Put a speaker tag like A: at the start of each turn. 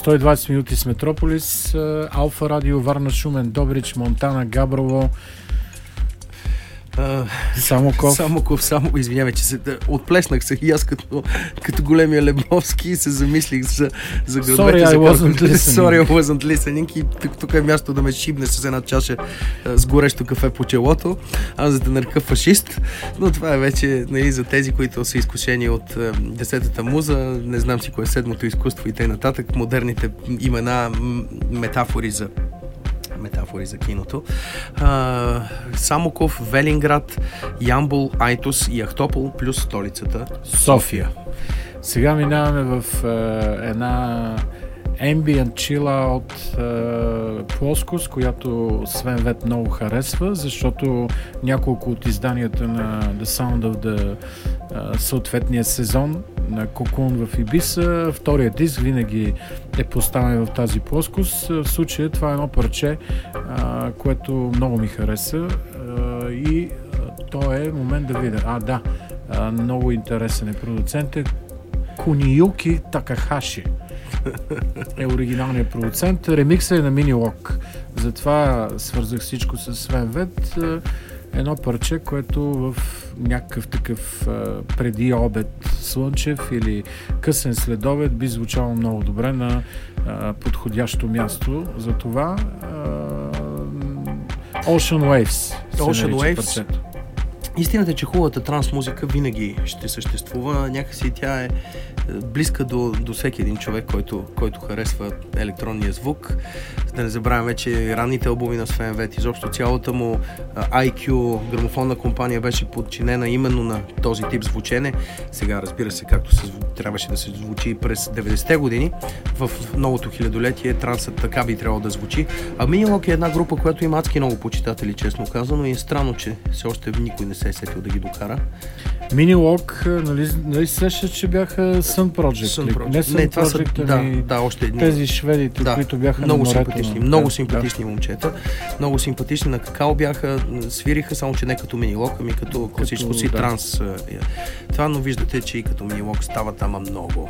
A: 120 минути с Метрополис, Алфа Радио, Варна, Шумен, Добрич, Монтана, Габрово, Самоков.
B: Извинявай, че се отплеснах се и аз като големия Лебовски се замислих за градовете. Sorry, I wasn't listening. И тук е място да ме шибне с една чаша с горещо кафе по челото, аз за да нарека фашист. Но това е вече за тези, които са изкушени от 10-та муза, не знам си кое е 7-то изкуство и т.н. Модерните имена, метафори за киното. Самоков, Велинград, Ямбол, Айтос и Ахтопол плюс столицата София.
A: Сега минаваме в една ambient chill out плоскост, която Свен Вет много харесва, защото няколко от изданията на The Sound of the съответния сезон на Кокун в Ибиса, втория диск винаги е поставен в тази плоскост. В случая това е едно парче, което много ми хареса и то е момент да видя. Много интересен е продуцент. Куниюки Такахаши е оригиналният продуцент. Ремиксът е на Минилок. Затова свързах всичко с Свен Вет. Едно парче, което в някакъв такъв преди обед слънчев или късен следобед би звучало много добре на подходящо място. Затова Ocean Waves.
B: Ocean Waves. Истината е, че хубавата транс музика винаги ще съществува. Някакси тя е близка до всеки един човек, който харесва електронния звук. Да не забравяме, че ранните албуми на Свен Вет, изобщо цялата му IQ, грамофонна компания беше подчинена именно на този тип звучене. Сега, разбира се, както трябваше да се звучи през 90-те години, в новото хилядолетие трансът така би трябвало да звучи. А Минилок е една група, която има адски много почитатели, честно казано, и е странно, че все още никой не се е сетил да ги докара.
A: Минилок, нали сещаш, че бяха Sun Project? Не Sun Project,
B: още едни.
A: Тези шведите, които бяха
B: много
A: на морето.
B: Много симпатични момчета. Много симпатични, на какао бяха, свириха, само че не като Минилок, ами като класическо си транс. Това, но виждате, че и като Минилок стават ама много.